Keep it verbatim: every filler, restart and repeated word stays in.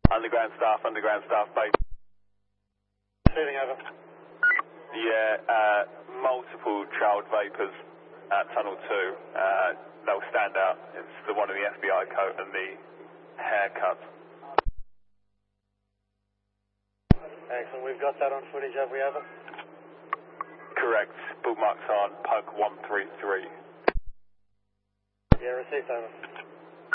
Underground staff, underground staff, base. Receiving over. Yeah, uh, multiple trailed vapours at tunnel two. Uh, they'll stand out. It's the one in the F B I coat and the haircut. Excellent, we've got that on footage, have we, over? Correct. Bookmarks on Pug one three three. Yeah, received, over.